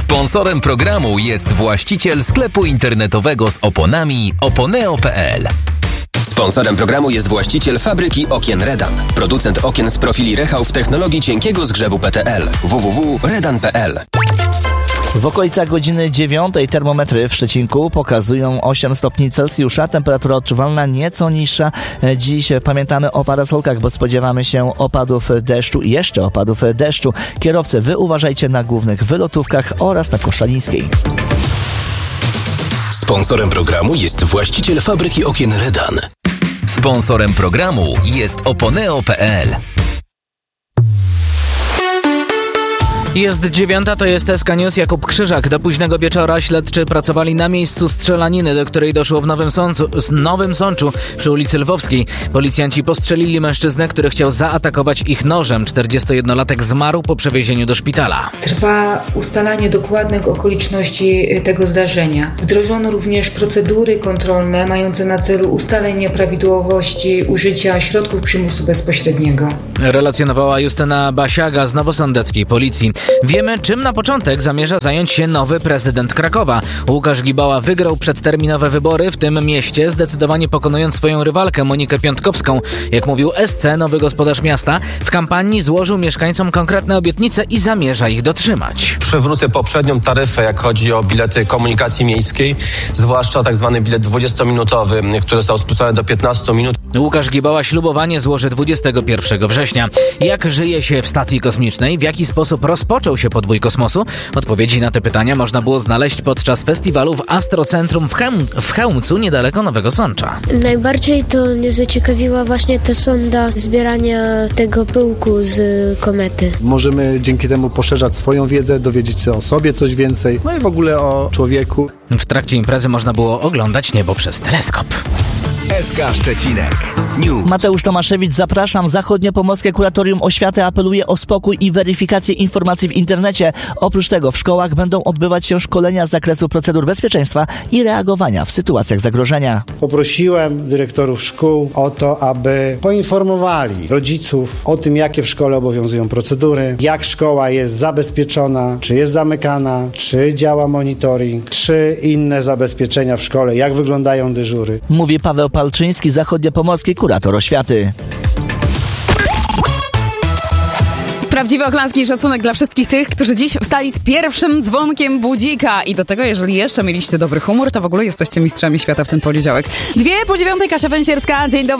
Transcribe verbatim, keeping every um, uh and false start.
Sponsorem programu jest właściciel sklepu internetowego z oponami oponeo kropka pe el. Sponsorem programu jest właściciel fabryki okien Redan. Producent okien z profili Rechał w technologii cienkiego zgrzewu P T L. w w w kropka redan kropka pe el. W okolicach godziny dziewiątej termometry w Szczecinku pokazują osiem stopni Celsjusza. Temperatura odczuwalna nieco niższa. Dziś pamiętamy o parasolkach, bo spodziewamy się opadów deszczu i jeszcze opadów deszczu. Kierowcy, wy uważajcie na głównych wylotówkach oraz na Koszalińskiej. Sponsorem programu jest właściciel fabryki okien Redan. Sponsorem programu jest oponeo kropka pe el. Jest dziewiąta, to jest S K News, Jakub Krzyżak. Do późnego wieczora śledczy pracowali na miejscu strzelaniny, do której doszło w Nowym Sączu, Nowym Sączu przy ulicy Lwowskiej. Policjanci postrzelili mężczyznę, który chciał zaatakować ich nożem. czterdziestojednolatek zmarł po przewiezieniu do szpitala. Trwa ustalanie dokładnych okoliczności tego zdarzenia. Wdrożono również procedury kontrolne mające na celu ustalenie prawidłowości użycia środków przymusu bezpośredniego. Relacjonowała Justyna Basiaga z Nowosądeckiej Policji. Wiemy, czym na początek zamierza zająć się nowy prezydent Krakowa. Łukasz Gibała wygrał przedterminowe wybory w tym mieście, zdecydowanie pokonując swoją rywalkę Monikę Piątkowską. Jak mówił S C, nowy gospodarz miasta, w kampanii złożył mieszkańcom konkretne obietnice i zamierza ich dotrzymać. Przywrócę poprzednią taryfę, jak chodzi o bilety komunikacji miejskiej, zwłaszcza tak zwany bilet dwudziestominutowy, który został skrócony do piętnastu minut. Łukasz Gibała ślubowanie złoży dwudziestego pierwszego września. Jak żyje się w stacji kosmicznej? W jaki sposób rozpoczął się podbój kosmosu? Odpowiedzi na te pytania można było znaleźć podczas festiwalu w Astrocentrum w, Chełm- w Chełmcu, niedaleko Nowego Sącza. Najbardziej to mnie zaciekawiła właśnie ta sonda zbierania tego pyłku z komety. Możemy dzięki temu poszerzać swoją wiedzę, dowiedzieć się o sobie coś więcej, no i w ogóle o człowieku. W trakcie imprezy można było oglądać niebo przez teleskop. S K Szczecinek News. Mateusz Tomaszewicz, zapraszam. Zachodniopomorskie Kuratorium Oświaty apeluje o spokój i weryfikację informacji w internecie. Oprócz tego w szkołach będą odbywać się szkolenia z zakresu procedur bezpieczeństwa i reagowania w sytuacjach zagrożenia. Poprosiłem dyrektorów szkół o to, aby poinformowali rodziców o tym, jakie w szkole obowiązują procedury, jak szkoła jest zabezpieczona, czy jest zamykana, czy działa monitoring, czy inne zabezpieczenia w szkole, jak wyglądają dyżury. Mówi Paweł Palczyński, zachodniopomorski kurator oświaty. Prawdziwy oklaski i szacunek dla wszystkich tych, którzy dziś wstali z pierwszym dzwonkiem budzika. I do tego, jeżeli jeszcze mieliście dobry humor, to w ogóle jesteście mistrzami świata w ten poniedziałek. Dwie po dziewiątej, Kasia Węsierska. Dzień dobry.